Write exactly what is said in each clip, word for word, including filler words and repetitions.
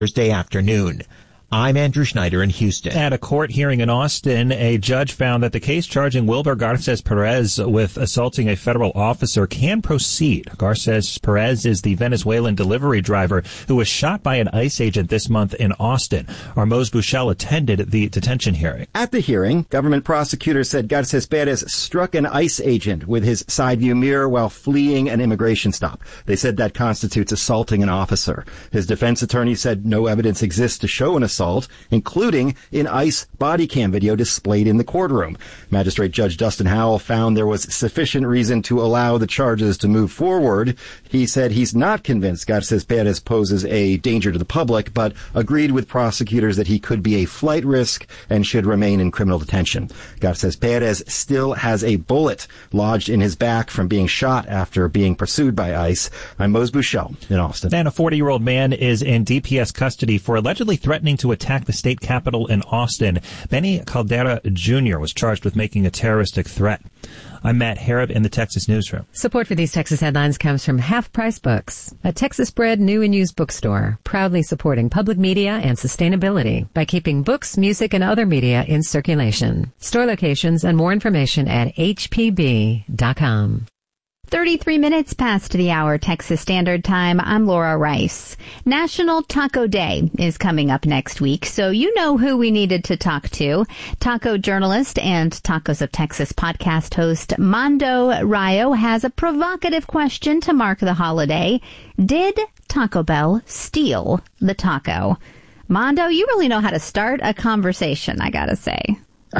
Thursday afternoon. I'm Andrew Schneider in Houston. At a court hearing in Austin, a judge found that the case charging Wilber Garces Perez with assaulting a federal officer can proceed. Garces Perez is the Venezuelan delivery driver who was shot by an ICE agent this month in Austin. Armoz Bushell attended the detention hearing. At the hearing, government prosecutors said Garces Perez struck an ICE agent with his side view mirror while fleeing an immigration stop. They said that constitutes assaulting an officer. His defense attorney said no evidence exists to show an assault, including in ICE body cam video displayed in the courtroom. Magistrate Judge Dustin Howell found there was sufficient reason to allow the charges to move forward. He said he's not convinced Garces Perez poses a danger to the public, but agreed with prosecutors that he could be a flight risk and should remain in criminal detention. Garces Perez still has a bullet lodged in his back from being shot after being pursued by ICE. I'm Mose Bushell in Austin. And a forty-year-old man is in D P S custody for allegedly threatening to attack the state capitol in Austin. Benny Caldera Junior was charged with making a terroristic threat. I'm Matt Harrod in the Texas Newsroom. Support for these Texas headlines comes from Half Price Books, a Texas-bred new and used bookstore, proudly supporting public media and sustainability by keeping books, music, and other media in circulation. Store locations and more information at H P B dot com. thirty-three minutes past the hour, Texas Standard Time. I'm Laura Rice. National Taco Day is coming up next week, so you know who we needed to talk to. Taco journalist and Tacos of Texas podcast host Mando Rayo has a provocative question to mark the holiday. Did Taco Bell steal the taco? Mando, you really know how to start a conversation, I gotta say.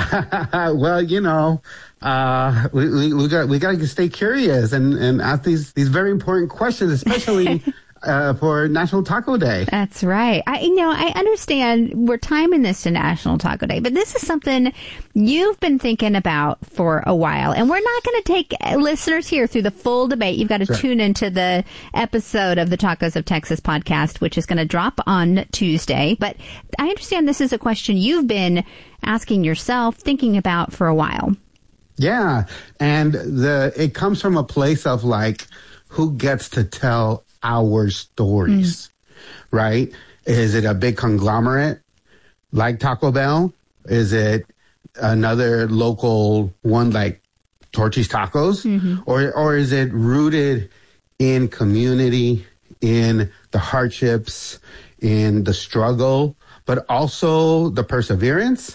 Well, you know, uh, we, we, we got, we got to stay curious and, and ask these, these very important questions, especially, uh, for National Taco Day. That's right. I, you know, I understand we're timing this to National Taco Day, but this is something you've been thinking about for a while, and we're not going to take listeners here through the full debate. You've got to sure. tune into the episode of the Tacos of Texas podcast, which is going to drop on Tuesday. But I understand this is a question you've been asking yourself, thinking about for a while. Yeah. And the it comes from a place of like, who gets to tell our stories, mm. right? Is it a big conglomerate like Taco Bell? Is it another local one like Torchy's Tacos? Mm-hmm. Or, or is it rooted in community, in the hardships, in the struggle, but also the perseverance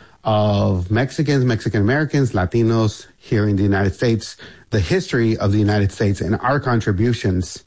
of Mexicans, Mexican-Americans, Latinos here in the United States, the history of the United States and our contributions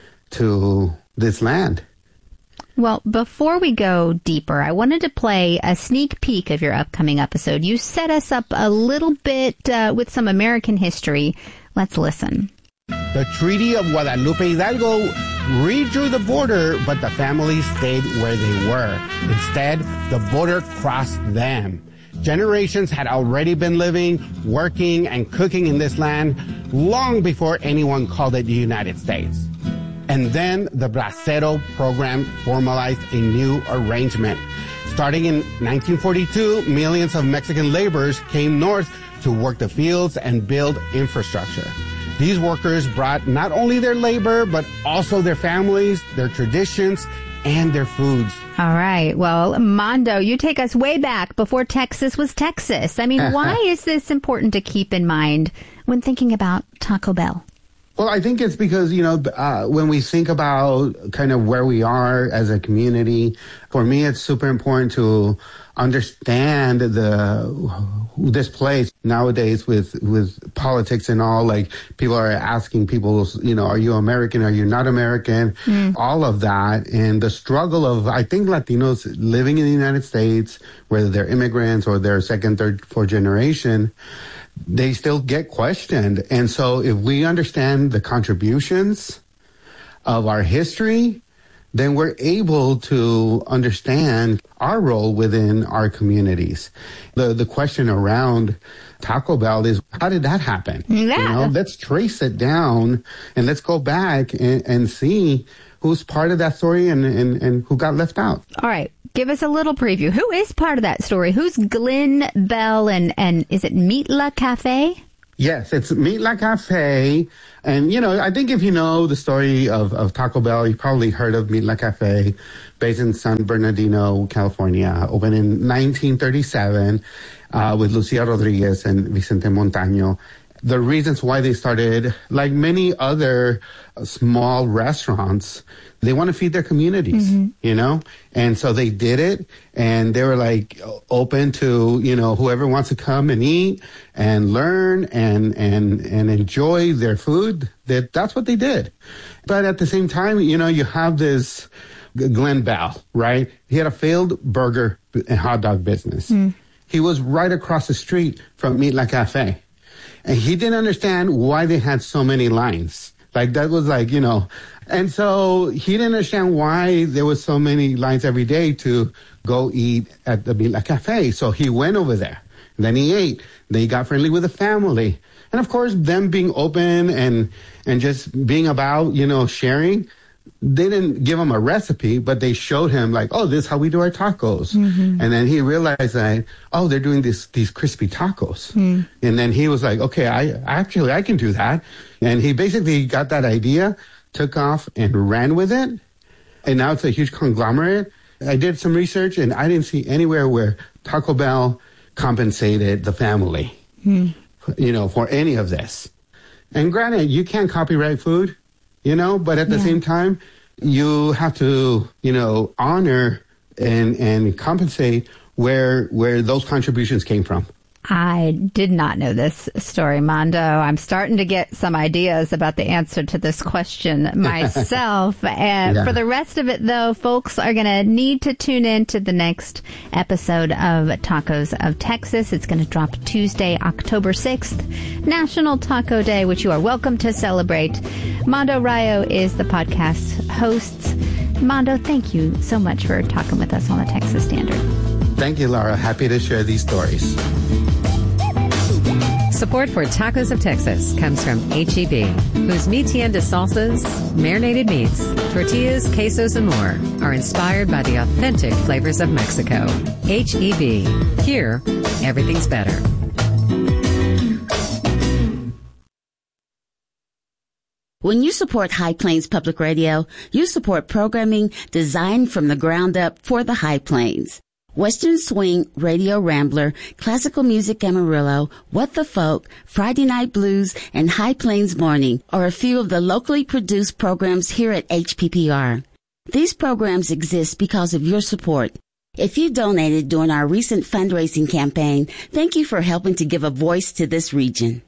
to this land? Well, before we go deeper, I wanted to play a sneak peek of your upcoming episode. You set us up a little bit uh, with some American history. Let's listen. The Treaty of Guadalupe Hidalgo redrew the border, but the families stayed where they were. Instead, the border crossed them. Generations had already been living, working, and cooking in this land long before anyone called it the United States. And then the Bracero program formalized a new arrangement. Starting in nineteen forty-two, millions of Mexican laborers came north to work the fields and build infrastructure. These workers brought not only their labor, but also their families, their traditions, and their foods. All right. Well, Mando, you take us way back before Texas was Texas. I mean, why is this important to keep in mind when thinking about Taco Bell? Well, I think it's because, you know, uh, when we think about kind of where we are as a community, for me, it's super important to understand the this place nowadays with with politics and all. Like, people are asking people, you know, are you American? Are you not American? Mm. All of that. And the struggle of, I think, Latinos living in the United States, whether they're immigrants or they're second, third, fourth generation, they still get questioned. And so if we understand the contributions of our history, then we're able to understand our role within our communities. The the question around Taco Bell is, how did that happen? Yeah. You know, let's trace it down and let's go back and, and see who's part of that story and, and, and who got left out. All right. Give us a little preview. Who is part of that story? Who's Glenn Bell and, and is it Meatla Cafe? Yes, it's Meet La Cafe. And, you know, I think if you know the story of, of Taco Bell, you probably heard of Meet La Cafe, based in San Bernardino, California, opened in nineteen thirty-seven uh, with Lucia Rodriguez and Vicente Montaño. The reasons why they started, like many other small restaurants, they want to feed their communities, mm-hmm. you know? And so they did it, and they were like open to, you know, whoever wants to come and eat and learn and, and, and enjoy their food. That that's what they did. But at the same time, you know, you have this Glenn Bell, right? He had a failed burger and hot dog business. Mm. He was right across the street from Meet La Cafe. And he didn't understand why they had so many lines. Like, that was like, you know. And so he didn't understand why there was so many lines every day to go eat at the Meet La Cafe. So he went over there. And then he ate. Then he got friendly with the family. And, of course, them being open and and just being about, you know, sharing, they didn't give him a recipe, but they showed him, like, oh, this is how we do our tacos. Mm-hmm. And then he realized that, oh, they're doing this, these crispy tacos. Mm. And then he was like, okay, I actually, I can do that. And he basically got that idea, took off and ran with it. And now it's a huge conglomerate. I did some research, and I didn't see anywhere where Taco Bell compensated the family, mm. you know, for any of this. And granted, you can't copyright food. You know, but at the yeah. same time, you have to, you know, honor and and compensate where where those contributions came from. I did not know this story, Mondo. I'm starting to get some ideas about the answer to this question myself. And yeah. for the rest of it, though, folks are going to need to tune in to the next episode of Tacos of Texas. It's going to drop Tuesday, October sixth, National Taco Day, which you are welcome to celebrate. Mondo Rayo is the podcast host. Mondo, thank you so much for talking with us on the Texas Standard. Thank you, Laura. Happy to share these stories. Support for Tacos of Texas comes from H E B, whose Mi Tienda salsas, marinated meats, tortillas, quesos, and more are inspired by the authentic flavors of Mexico. H E B. Here, everything's better. When you support High Plains Public Radio, you support programming designed from the ground up for the High Plains. Western Swing, Radio Rambler, Classical Music Amarillo, What the Folk, Friday Night Blues, and High Plains Morning are a few of the locally produced programs here at H P P R. These programs exist because of your support. If you donated during our recent fundraising campaign, thank you for helping to give a voice to this region.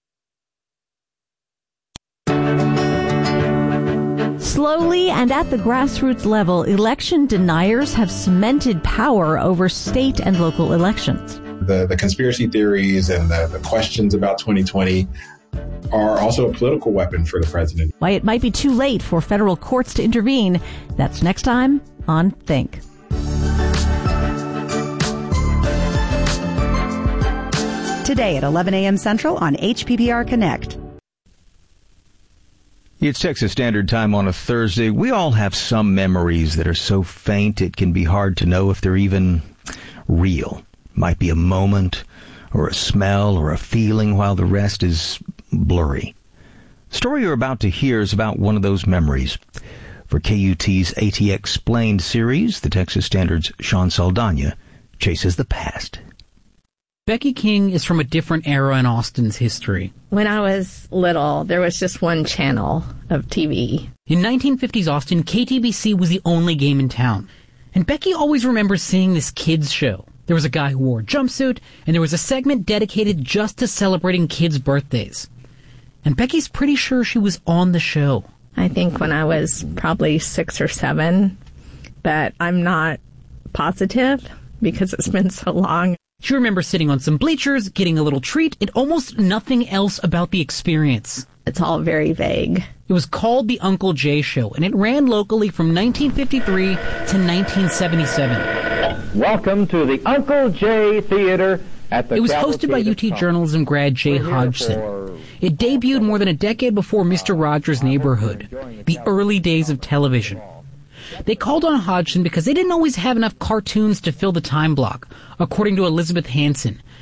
Slowly and at the grassroots level, election deniers have cemented power over state and local elections. The, the conspiracy theories and the, the questions about twenty twenty are also a political weapon for the president. Why it might be too late for federal courts to intervene. That's next time on Think. Today at eleven a.m. Central on H P P R Connect. It's Texas Standard Time on a Thursday. We all have some memories that are so faint it can be hard to know if they're even real. Might be a moment or a smell or a feeling, while the rest is blurry. The story you're about to hear is about one of those memories. For K U T's AT Explained series, the Texas Standard's Sean Saldana chases the past. Becky King is from a different era in Austin's history. When I was little, there was just one channel of T V. In nineteen fifties Austin, K T B C was the only game in town. And Becky always remembers seeing this kids show. There was a guy who wore a jumpsuit, and there was a segment dedicated just to celebrating kids' birthdays. And Becky's pretty sure she was on the show. I think when I was probably six or seven, but I'm not positive because it's been so long. She remembers sitting on some bleachers, getting a little treat, and almost nothing else about the experience. It's all very vague. It was called The Uncle Jay Show, and it ran locally from nineteen fifty-three to nineteen seventy-seven. Welcome to the Uncle Jay Theater at the It was hosted by U T journalism grad Jay Hodgson. It debuted more than a decade before Mister Rogers' Neighborhood, the early days of television. They called on Hodgson because they didn't always have enough cartoons to fill the time block, according to Elizabeth Hansen,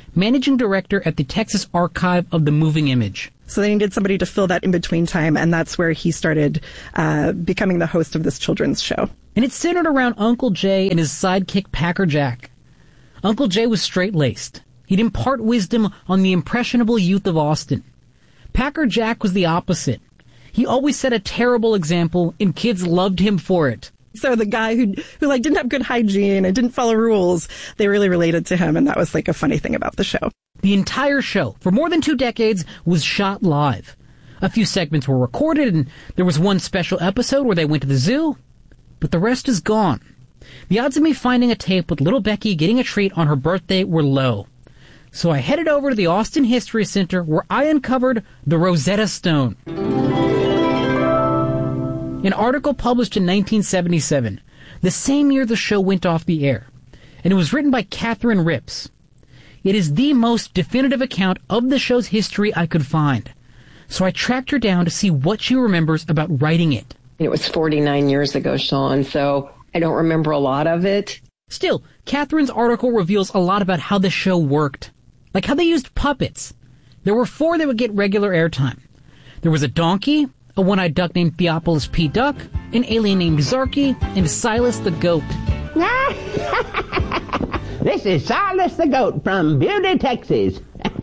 managing director at the Texas Archive of the Moving Image. So they needed somebody to fill that in-between time, and that's where he started uh, becoming the host of this children's show. And it's centered around Uncle Jay and his sidekick, Packer Jack. Uncle Jay was straight-laced. He'd impart wisdom on the impressionable youth of Austin. Packer Jack was the opposite. He always set a terrible example, and kids loved him for it. So the guy who, who like didn't have good hygiene and didn't follow rules, they really related to him, and that was like a funny thing about the show. The entire show, for more than two decades, was shot live. A few segments were recorded, and there was one special episode where they went to the zoo, but the rest is gone. The odds of me finding a tape with little Becky getting a treat on her birthday were low. So I headed over to the Austin History Center, where I uncovered the Rosetta Stone. An article published in nineteen seventy-seven, the same year the show went off the air, and it was written by Catherine Rips. It is the most definitive account of the show's history I could find, so I tracked her down to see what she remembers about writing it. It was forty-nine years ago, Sean, so I don't remember a lot of it. Still, Catherine's article reveals a lot about how the show worked, like how they used puppets. There were four that would get regular airtime. There was a donkey, a one-eyed duck named Theophilus P. Duck, an alien named Zarky, and Silas the Goat. This is Silas the Goat from Beauty, Texas.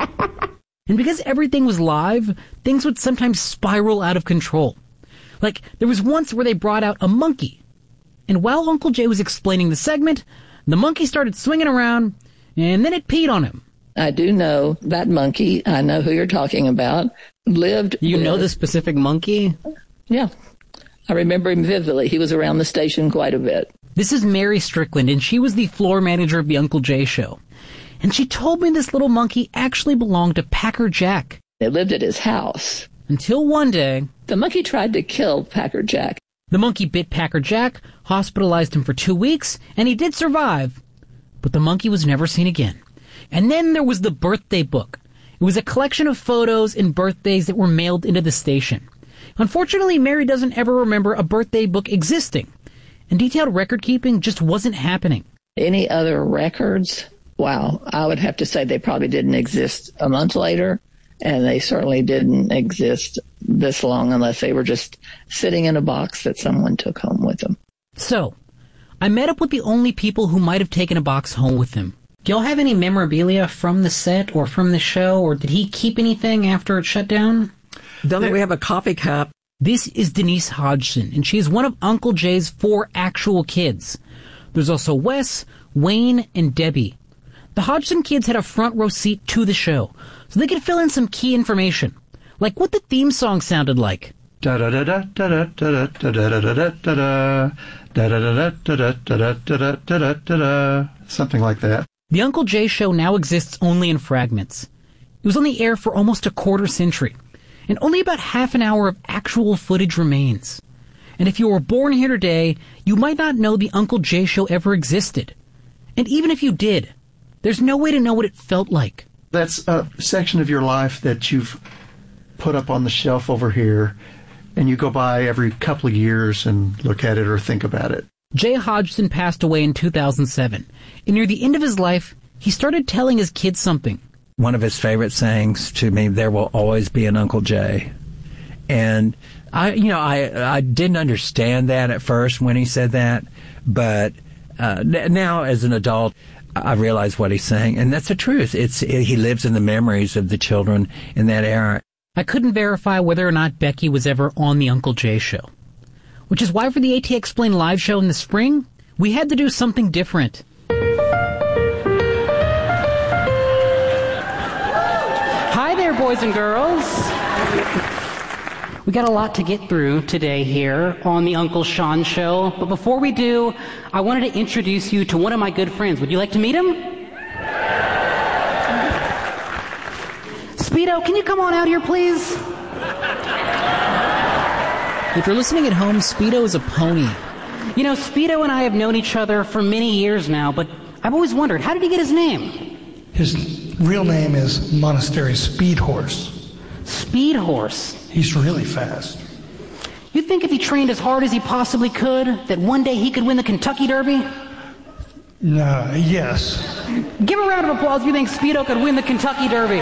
And because everything was live, things would sometimes spiral out of control. Like, there was once where they brought out a monkey. And while Uncle Jay was explaining the segment, the monkey started swinging around, and then it peed on him. I do know that monkey. I know who you're talking about. Lived. You with, know the specific monkey? Yeah. I remember him vividly. He was around the station quite a bit. This is Mary Strickland, and she was the floor manager of the Uncle Jay show. And she told me this little monkey actually belonged to Packer Jack. They lived at his house. Until one day, the monkey tried to kill Packer Jack. The monkey bit Packer Jack, hospitalized him for two weeks, and he did survive. But the monkey was never seen again. And then there was the birthday book. It was a collection of photos and birthdays that were mailed into the station. Unfortunately, Mary doesn't ever remember a birthday book existing, and detailed record keeping just wasn't happening. Any other records? Wow, I would have to say they probably didn't exist a month later, and they certainly didn't exist this long unless they were just sitting in a box that someone took home with them. So, I met up with the only people who might have taken a box home with them. Do y'all have any memorabilia from the set or from the show, or did he keep anything after it shut down? Don't think we have a coffee cup. This is Denise Hodgson, and she is one of Uncle Jay's four actual kids. There's also Wes, Wayne, and Debbie. The Hodgson kids had a front row seat to the show, so they could fill in some key information, like what the theme song sounded like. Da da da da da da da da da da da da da da da da da da da da, something like that. The Uncle Jay show now exists only in fragments. It was on the air for almost a quarter century, and only about half an hour of actual footage remains. And if you were born here today, you might not know the Uncle Jay show ever existed. And even if you did, there's no way to know what it felt like. That's a section of your life that you've put up on the shelf over here, and you go by every couple of years and look at it or think about it. Jay Hodgson passed away in two thousand seven, and near the end of his life, he started telling his kids something. One of his favorite sayings to me, there will always be an Uncle Jay. And I, you know, I, I didn't understand that at first when he said that, but uh, now as an adult, I realize what he's saying, and that's the truth. It's it, he lives in the memories of the children in that era. I couldn't verify whether or not Becky was ever on the Uncle Jay show, which is why for the AT Explained live show in the spring, we had to do something different. Hi there, boys and girls. We got a lot to get through today here on the Uncle Sean Show, but before we do, I wanted to introduce you to one of my good friends. Would you like to meet him? Speedo, can you come on out here, please? If you're listening at home, Speedo is a pony. You know, Speedo and I have known each other for many years now, but I've always wondered, how did he get his name? His real name is Monastery Speed Horse. Speed Horse? He's really fast. You think if he trained as hard as he possibly could, that one day he could win the Kentucky Derby? No, yes. Give a round of applause if you think Speedo could win the Kentucky Derby.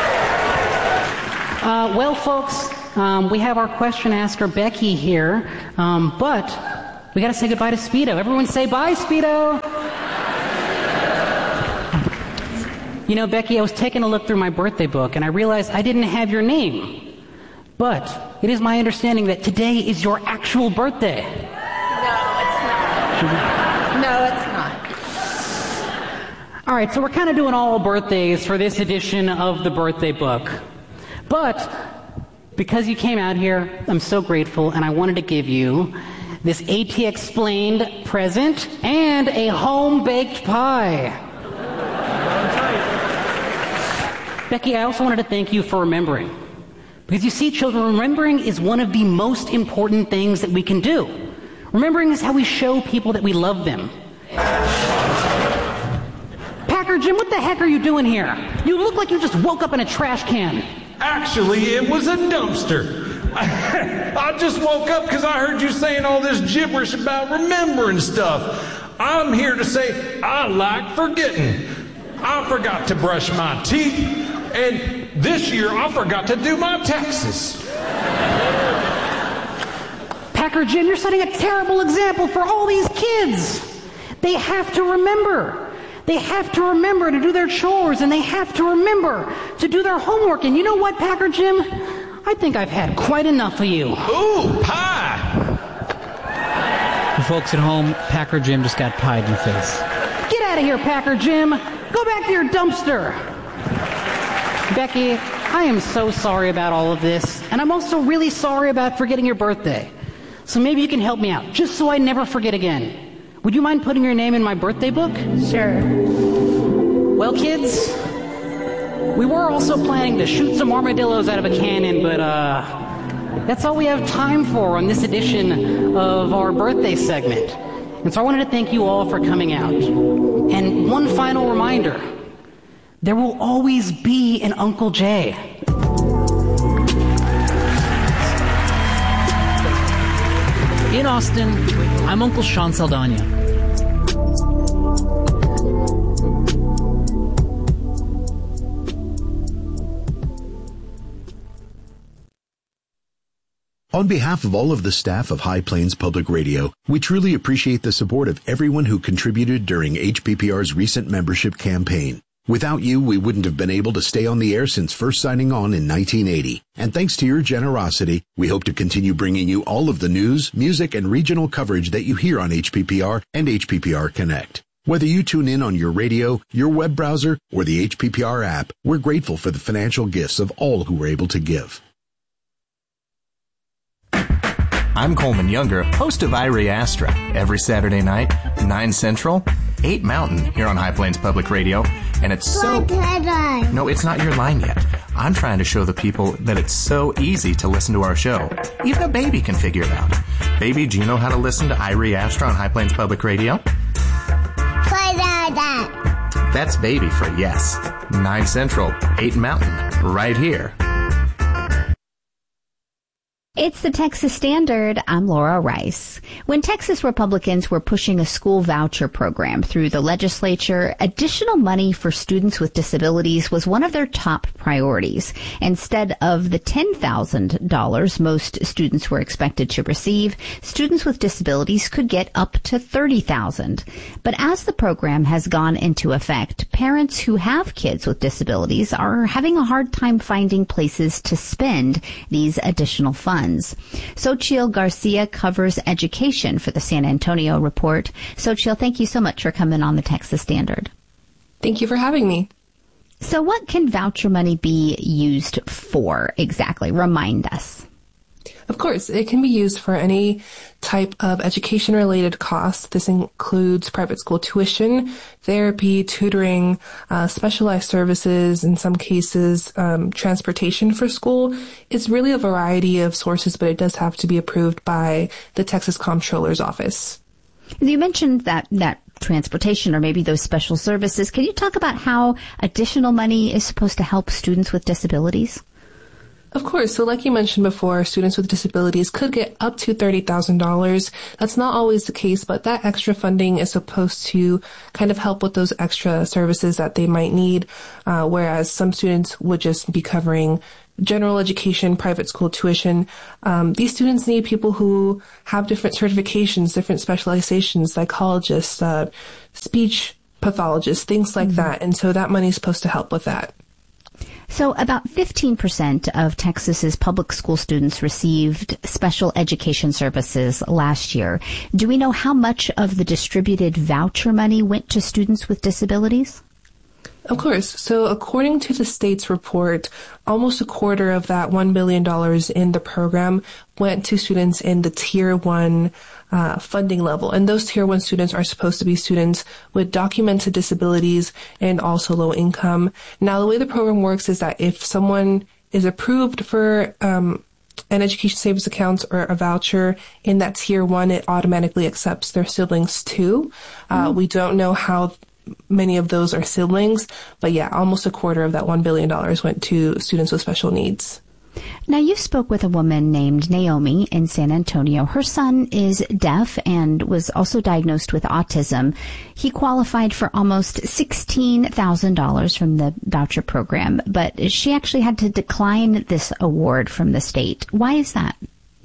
Uh, well, folks, um, we have our question asker, Becky, here, um, but we got to say goodbye to Speedo. Everyone say bye, Speedo. You know, Becky, I was taking a look through my birthday book, and I realized I didn't have your name. But it is my understanding that today is your actual birthday. No, it's not. No, it's not. All right, so we're kind of doing all birthdays for this edition of the birthday book. But because you came out here, I'm so grateful, and I wanted to give you this AT Explained present and a home-baked pie. Becky, I also wanted to thank you for remembering. Because you see, children, remembering is one of the most important things that we can do. Remembering is how we show people that we love them. Packer Jim, what the heck are you doing here? You look like you just woke up in a trash can. Actually, it was a dumpster. I just woke up because I heard you saying all this gibberish about remembering stuff. I'm here to say I like forgetting. I forgot to brush my teeth, and this year I forgot to do my taxes. Packer Jim, you're setting a terrible example for all these kids. They have to remember. They have to remember to do their chores, and they have to remember to do their homework. And you know what, Packer Jim? I think I've had quite enough of you. Ooh, pie! For folks at home, Packer Jim just got pied in the face. Get out of here, Packer Jim. Go back to your dumpster. Becky, I am so sorry about all of this, and I'm also really sorry about forgetting your birthday. So maybe you can help me out, just so I never forget again. Would you mind putting your name in my birthday book? Sure. Well, kids, we were also planning to shoot some armadillos out of a cannon, but uh, that's all we have time for on this edition of our birthday segment. And so I wanted to thank you all for coming out. And one final reminder, there will always be an Uncle Jay. In Austin, I'm Uncle Sean Saldana. On behalf of all of the staff of High Plains Public Radio, we truly appreciate the support of everyone who contributed during H P P R's recent membership campaign. Without you, we wouldn't have been able to stay on the air since first signing on in nineteen eighty. And thanks to your generosity, we hope to continue bringing you all of the news, music, and regional coverage that you hear on H P P R and H P P R Connect. Whether you tune in on your radio, your web browser, or the H P P R app, we're grateful for the financial gifts of all who were able to give. I'm Coleman Younger, host of Irie Astra, every Saturday night, nine Central, eight Mountain, here on High Plains Public Radio. And it's so... No, it's not your line yet. I'm trying to show the people that it's so easy to listen to our show. Even a baby can figure it out. Baby, do you know how to listen to Irie Astra on High Plains Public Radio? That's baby for yes. nine Central, eight Mountain, right here. It's the Texas Standard. I'm Laura Rice. When Texas Republicans were pushing a school voucher program through the legislature, additional money for students with disabilities was one of their top priorities. Instead of the ten thousand dollars most students were expected to receive, students with disabilities could get up to thirty thousand dollars. But as the program has gone into effect, parents who have kids with disabilities are having a hard time finding places to spend these additional funds. Xochitl Garcia covers education for the San Antonio Report. Xochitl, thank you so much for coming on the Texas Standard. Thank you for having me. So what can voucher money be used for exactly? Remind us. Of course, it can be used for any type of education-related costs. This includes private school tuition, therapy, tutoring, uh, specialized services, in some cases, um, transportation for school. It's really a variety of sources, but it does have to be approved by the Texas Comptroller's Office. You mentioned that, that transportation or maybe those special services. Can you talk about how additional money is supposed to help students with disabilities? Of course. So like you mentioned before, students with disabilities could get up to thirty thousand dollars. That's not always the case, but that extra funding is supposed to kind of help with those extra services that they might need, uh, whereas some students would just be covering general education, private school tuition. Um, these students need people who have different certifications, different specializations, psychologists, uh, speech pathologists, things like mm-hmm. that. And so that money is supposed to help with that. So about fifteen percent of Texas's public school students received special education services last year. Do we know how much of the distributed voucher money went to students with disabilities? Of course. So according to the state's report, almost a quarter of that one billion dollars in the program went to students in the Tier one uh, funding level. And those Tier one students are supposed to be students with documented disabilities and also low income. Now, the way the program works is that if someone is approved for um, an education savings account or a voucher in that Tier one, it automatically accepts their siblings too. Uh, mm-hmm. We don't know how many of those are siblings, but yeah, almost a quarter of that one billion dollars went to students with special needs. Now, you spoke with a woman named Naomi in San Antonio. Her son is deaf and was also diagnosed with autism. He qualified for almost sixteen thousand dollars from the voucher program, but she actually had to decline this award from the state. Why is that?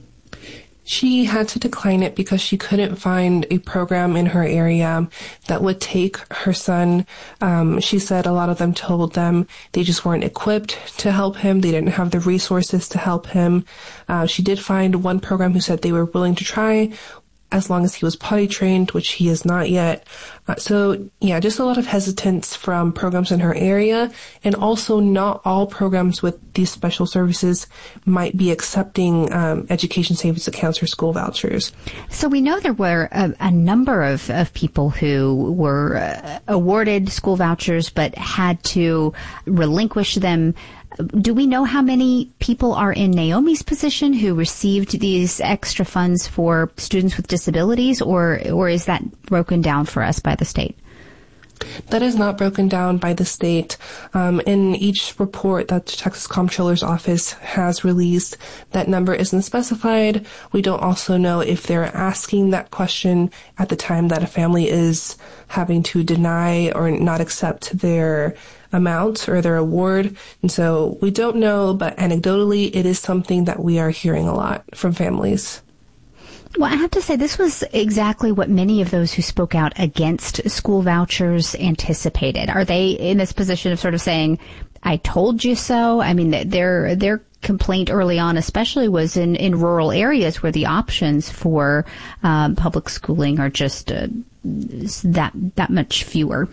She had to decline it because she couldn't find a program in her area that would take her son. Um, she said a lot of them told them they just weren't equipped to help him. They didn't have the resources to help him. Uh, she did find one program who said they were willing to try as long as he was potty trained, which he is not yet. Uh, so, yeah, just a lot of hesitance from programs in her area. And also not all programs with these special services might be accepting um, education savings accounts or school vouchers. So we know there were a, a number of, of people who were uh, awarded school vouchers but had to relinquish them. Do we know how many people are in Naomi's position who received these extra funds for students with disabilities, or or is that broken down for us by the state? That is not broken down by the state. Um, in each report that the Texas Comptroller's Office has released, that number isn't specified. We don't also know if they're asking that question at the time that a family is having to deny or not accept their amount or their award. And so we don't know, but anecdotally, it is something that we are hearing a lot from families. Well, I have to say, this was exactly what many of those who spoke out against school vouchers anticipated. Are they in this position of sort of saying, I told you so? I mean, their their complaint early on especially was in, in rural areas where the options for um, public schooling are just uh, that that much fewer.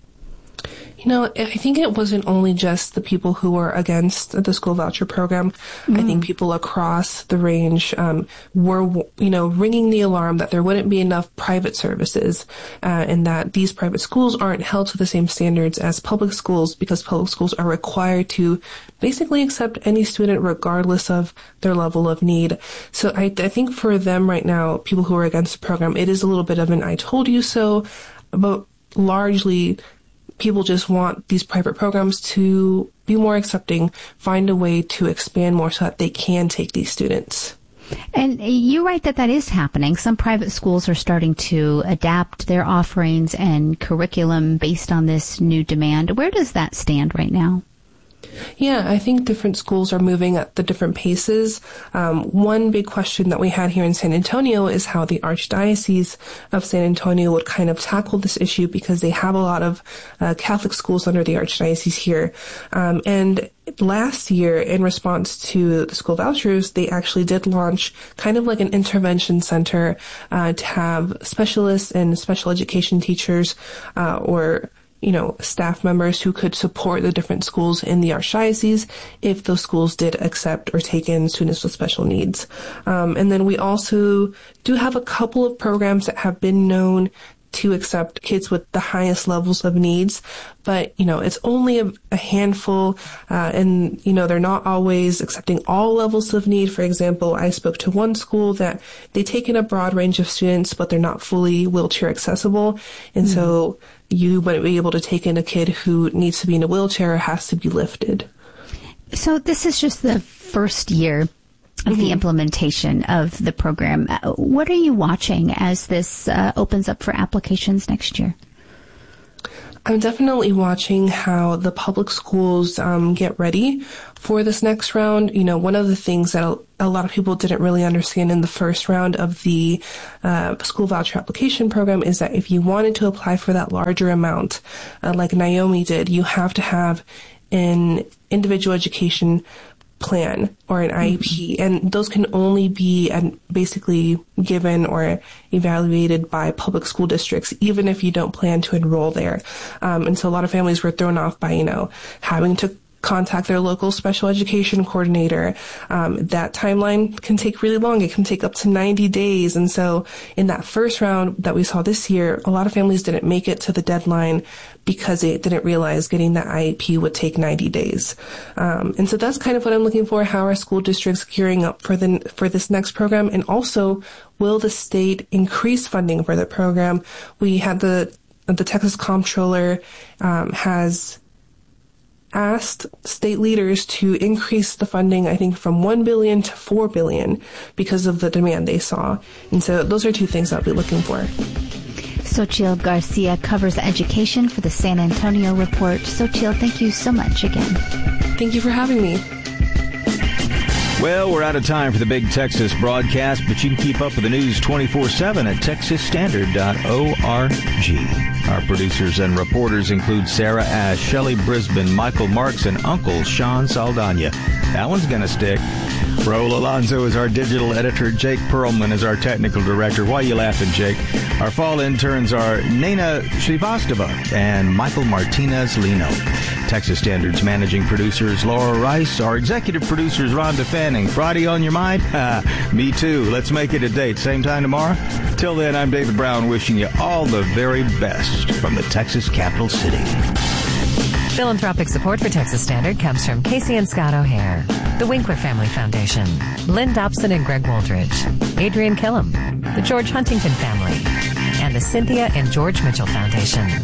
You know, I think it wasn't only just the people who were against the school voucher program. Mm-hmm. I think people across the range um, were, you know, ringing the alarm that there wouldn't be enough private services uh, and that these private schools aren't held to the same standards as public schools because public schools are required to basically accept any student regardless of their level of need. So I, I think for them right now, people who are against the program, it is a little bit of an I told you so, but largely people just want these private programs to be more accepting, find a way to expand more so that they can take these students. And you're right that that is happening. Some private schools are starting to adapt their offerings and curriculum based on this new demand. Where does that stand right now? Yeah, I think different schools are moving at the different paces. Um, one big question that we had here in San Antonio is how the Archdiocese of San Antonio would kind of tackle this issue because they have a lot of uh, Catholic schools under the Archdiocese here. Um, and last year, in response to the school vouchers, they actually did launch kind of like an intervention center uh, to have specialists and special education teachers uh, or you know, staff members who could support the different schools in the Archdiocese if those schools did accept or take in students with special needs. Um, and then we also do have a couple of programs that have been known to accept kids with the highest levels of needs, but, you know, it's only a, a handful, uh, and, you know, they're not always accepting all levels of need. For example, I spoke to one school that they take in a broad range of students, but they're not fully wheelchair accessible, and mm-hmm. so you wouldn't be able to take in a kid who needs to be in a wheelchair or has to be lifted. So this is just the first year of mm-hmm. the implementation of the program. What are you watching as this uh, opens up for applications next year? I'm definitely watching how the public schools um, get ready for this next round. You know, one of the things that a, a lot of people didn't really understand in the first round of the uh, school voucher application program is that if you wanted to apply for that larger amount, uh, like Naomi did, you have to have an individual education plan or an I E P, and those can only be and basically given or evaluated by public school districts, even if you don't plan to enroll there. Um, and so a lot of families were thrown off by, you know, having to contact their local special education coordinator. Um, that timeline can take really long. It can take up to ninety days. And so in that first round that we saw this year, a lot of families didn't make it to the deadline because they didn't realize getting that I E P would take ninety days. Um, and so that's kind of what I'm looking for. How are school districts gearing up for the for this next program? And also, will the state increase funding for the program? We had the the Texas Comptroller um, has asked state leaders to increase the funding, I think, from one billion dollars to four billion dollars because of the demand they saw. And so those are two things I'll be looking for. Xochitl Garcia covers education for the San Antonio Report. Xochitl, thank you so much again. Thank you for having me. Well, we're out of time for the Big Texas broadcast, but you can keep up with the news twenty-four seven at texas standard dot org. Our producers and reporters include Sarah Ash, Shelley Brisbane, Michael Marks, and Uncle Sean Saldana. That one's going to stick. Raul Alonso is our digital editor. Jake Perlman is our technical director. Why are you laughing, Jake? Our fall interns are Nena Srivastava and Michael Martinez-Lino. Texas Standard's managing producers Laura Rice. Our executive producers Rhonda Fanning. Friday on your mind? Me too. Let's make it a date. Same time tomorrow? Till then, I'm David Brown wishing you all the very best from the Texas capital city. Philanthropic support for Texas Standard comes from Casey and Scott O'Hare, the Winkler Family Foundation, Lynn Dobson and Greg Wooldridge, Adrian Killam, the George Huntington Family, and the Cynthia and George Mitchell Foundation.